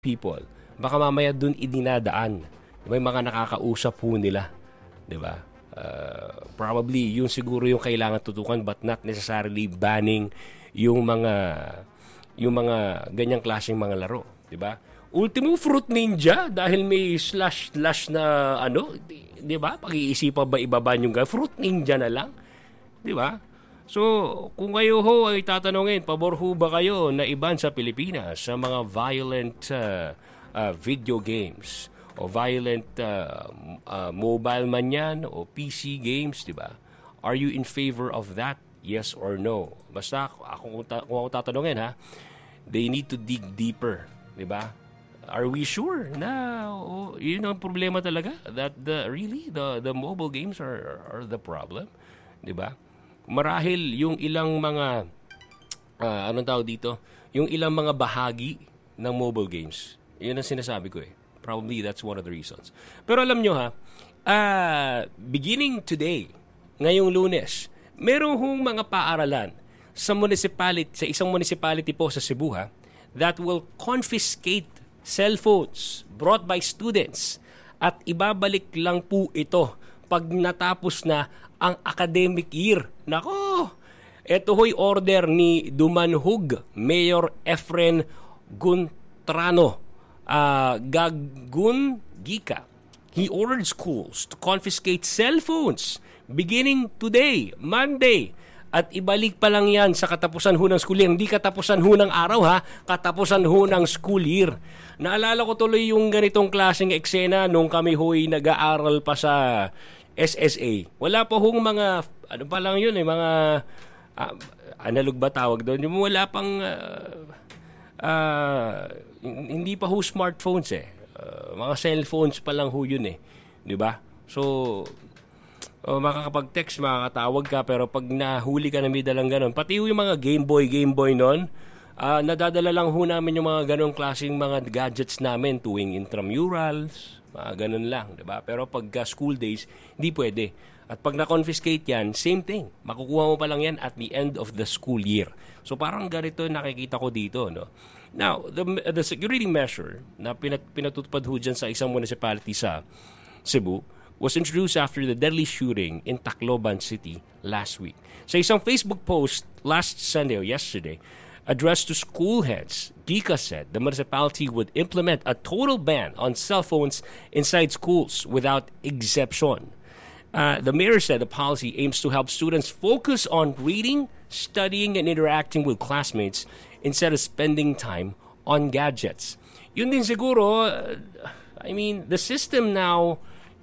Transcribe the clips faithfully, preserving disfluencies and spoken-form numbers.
people. Baka mamaya dun idinadaan. May mga nakakausap po nila. Diba? Uh, probably yun siguro yung kailangan tutukan but not necessarily banning yung mga yung mga ganyang klaseng mga laro. Diba? Ultimo Fruit Ninja dahil may slash slash na ano, di ba? Pag-iisipan ba ibaban yung Fruit Ninja na lang? Di ba? So, kung kayo ho ay tatanungin, pabor ho ba kayo na iban sa Pilipinas sa mga violent uh, uh, video games o violent uh, uh, mobile man yan o P C games, di ba? Are you in favor of that? Yes or no? Basta ako, kung ako tatanungin ha, they need to dig deeper, di ba? Are we sure na oh, yun ang problema talaga? That the really the the mobile games are are the problem, 'di ba? Marahil yung ilang mga uh, anong tawag dito, yung ilang mga bahagi ng mobile games. Yun ang sinasabi ko eh. Probably that's one of the reasons. Pero alam nyo ha, uh, beginning today, ngayong Lunes, merong hong mga paaralan sa municipality, sa isang municipality po sa Cebu ha, that will confiscate cellphones brought by students at ibabalik lang po ito pag natapos na ang academic year. Nako! Ito ho'y order ni Dumanhug Mayor Efren Guntrano uh, Gagun Gika. He ordered schools to confiscate cellphones beginning today, Monday. At ibalik pa lang yan sa katapusan ho ng school year. Hindi katapusan ho ng araw ha, katapusan ho ng school year. Naalala ko tuloy yung ganitong klaseng eksena nung kami ho'y nag-aaral pa sa S S A. Wala pa hong mga, ano pa lang yun eh, mga uh, analog ba tawag doon? Yung wala pang, uh, uh, hindi pa ho smartphones eh. Uh, mga cellphones pa lang ho yun eh. Diba? So, o makakapag-text, makakatawag ka, pero pag nahuli ka na may dalang ganon, pati yung mga Game Boy, Game Boy nun, uh, nadadala lang ho namin yung mga ganong klaseng mga gadgets namin tuwing intramurals, mga ganon lang, diba? Pero pag uh, school days, hindi pwede. At pag na-confiscate yan, same thing. Makukuha mo pa lang yan at the end of the school year. So parang ganito nakikita ko dito, no? Now, the, the security measure na pinat, pinatutupad ho dyan sa isang municipality sa Cebu was introduced after the deadly shooting in Tacloban City last week. Sa isang Facebook post last Sunday or yesterday, addressed to school heads, Gika said the municipality would implement a total ban on cell phones inside schools without exception. Uh, the mayor said the policy aims to help students focus on reading, studying, and interacting with classmates instead of spending time on gadgets. Yun din siguro, uh, I mean, the system now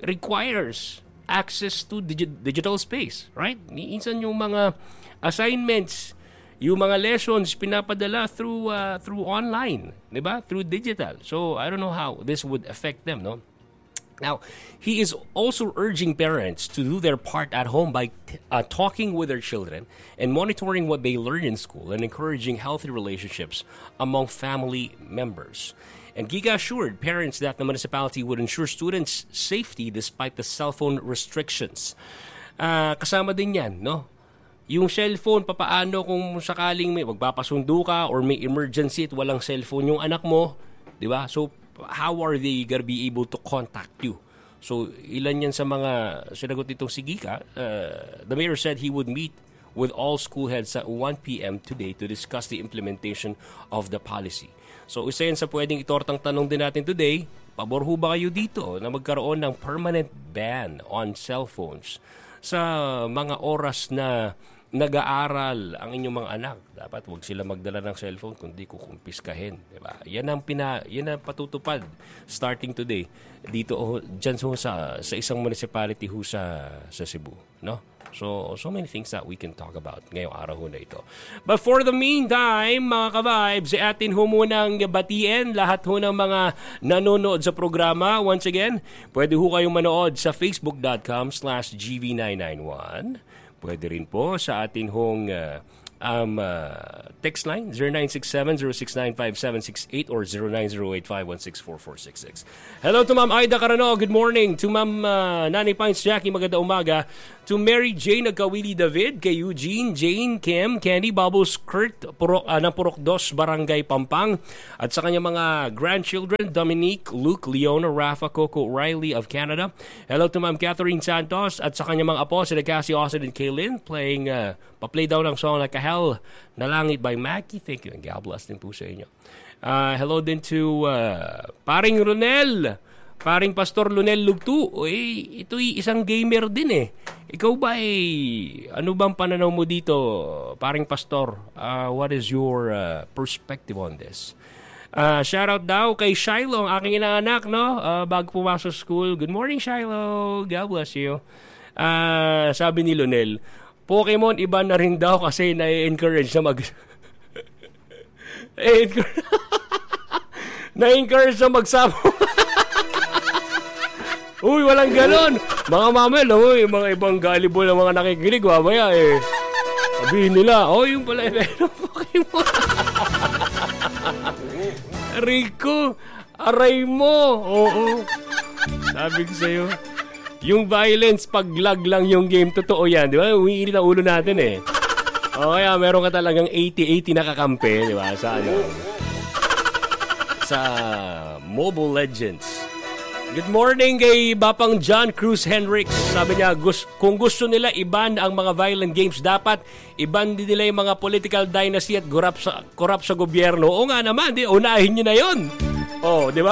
requires access to digi- digital space, right? Minsan yung mga assignments, yung mga lessons pinapadala through uh, through online, 'di ba? Through digital. So I don't know how this would affect them, no? Now, he is also urging parents to do their part at home by t- uh, talking with their children and monitoring what they learn in school and encouraging healthy relationships among family members. And Giga assured parents that the municipality would ensure students' safety despite the cell phone restrictions. Uh, kasama din yan, no? Yung cellphone, papaano kung sakaling may magpapasundo ka or may emergency at walang cellphone yung anak mo, di ba? So, how are they gonna be able to contact you? So, ilan yan sa mga sinagot nitong si Giga. Uh, the mayor said he would meet with all school heads at one p.m. today to discuss the implementation of the policy. So, isa yan sa pwedeng itortang tanong din natin today, pabor ho ba kayo dito na magkaroon ng permanent ban on cellphones sa mga oras na nag-aaral ang inyong mga anak? Dapat huwag sila magdala ng cellphone kundi kukumpiskahin, diba? Yan ang pina yan ang patutupad starting today dito oh, diyan so, sa sa isang municipality ho sa sa Cebu, no? So, so many things that we can talk about ngayong araw ho na ito. But for the meantime, mga ka-vibes, atin ho munang batiin lahat ho ng mga nanonood sa programa. Once again, pwede ho kayong manood sa facebook.com slash gv991. Pwede rin po sa atin hong uh, um, uh, text line zero nine six seven zero six nine five seven six eight or zero nine zero eight five one six four four six six. Hello to Ma'am Aida Carano. Good morning. To Ma'am uh, Nani Pines Jackie, maganda umaga. To Mary Jane Nagkawili David, kay Eugene, Jane, Kim, Kenny, Bubbles, Kurt, Purok, uh, ng Purok dos, Barangay Pampang. At sa kanyang mga grandchildren, Dominique, Luke, Leona, Rafa, Coco, Riley of Canada. Hello to Ma'am Catherine Santos. At sa kanyang mga apo, sila Cassie, Austin, and Kaylin, playing, uh, pa-play daw ng song Like a Hell na Langit by Mackie. Thank you. And God bless din po sa inyo. Uh, hello din to uh, Paring Ronel. Paring Pastor Lunel Lugtu, eh, ito'y isang gamer din eh. Ikaw ba eh, ano bang pananaw mo dito, Paring Pastor? Uh, what is your uh, perspective on this? Uh, shout out daw kay Shiloh, ang aking inaanak, no? Uh, bago pumasok sa school. Good morning, Shiloh. God bless you. Uh, sabi ni Lunel, Pokemon iba na rin daw kasi na-encourage na mag... na-encourage na magsabong. Uy, walang ganon. Mga mamel, oh, yung mga ibang gullible na mga nakikinig, mamaya eh. Sabihin nila, oh, yung pala effect ng Pokemon. Rico, aray mo. Oo. Sabi ko sa'yo, yung violence, pag-lag lang yung game, totoo yan. Di ba? Umiinit ang ulo natin eh. O kaya meron ka talagang eighty eighty na kakampi, di ba? Sa ano? Sa Mobile Legends. Good morning kay Bapang John Cruz Henricks. Sabi niya, gus- kung gusto nila iban ang mga violent games, dapat iban din nila yung mga political dynasty at corrupt sa, corrupt sa gobyerno. Oo nga naman, di, unahin nyo na yun. Oh, di ba?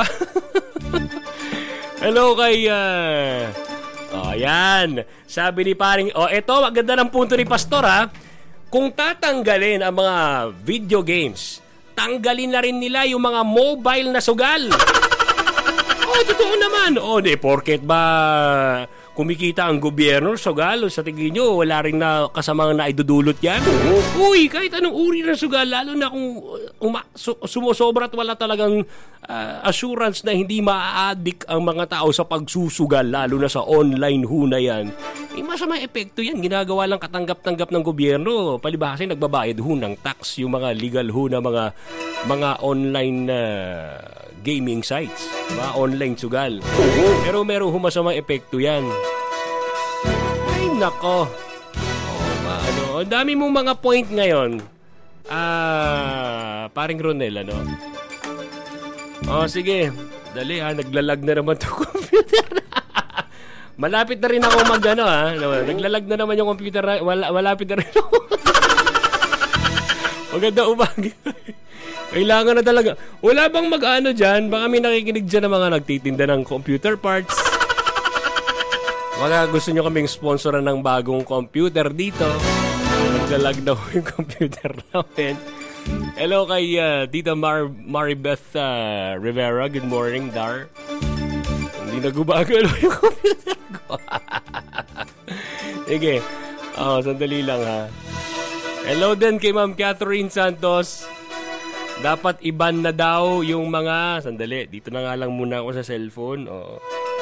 Hello kay... Uh... Oh, yan. Sabi ni paring... Oh, eto, maganda ng punto ni Pastor, ha? Kung tatanggalin ang mga video games, tanggalin na rin nila yung mga mobile na sugal. Oh, totoo naman. Oh, di, porket ba kumikita ang gobyerno sugal? Sa tingin nyo, wala rin na kasamang na idudulot yan? Uy, kahit anong uri ng sugal, lalo na kung uma- su- sumusobra at wala talagang uh, assurance na hindi maa-addict ang mga tao sa pagsusugal, lalo na sa online ho na yan. May masamang epekto yan. Ginagawa lang katanggap-tanggap ng gobyerno. Palibhasa nagbabayad ho ng tax yung mga legal ho na mga mga online uh, gaming sites, mga online sugal. Pero meron ho masamang epekto yan. Ay, nako. Oh, ano, ang dami mong mga point ngayon. Ah, paring Ronel, ano? Oh, sige. Dali ha, naglalag na naman 'tong computer. Malapit na rin ako mag ano ha. Naglalag na naman yung computer. Wala, malapit na rin ako. Maganda umaga. Kailangan na talaga. Wala bang mag-ano dyan? Baka may nakikinig dyan ng mga nagtitinda ng computer parts. Baka gusto nyo kaming sponsoran ng bagong computer dito. Naglalag daw yung computer namin. Hello kay uh, Tita Mar Maribeth uh, Rivera. Good morning, Dar. Hindi na gumagalo yung computer ko. Sige. Oh, sandali lang ha. Hello din kay Ma'am Catherine Santos. Dapat iban na daw yung mga... Sandali, dito na nga lang muna ako sa cellphone. Oo.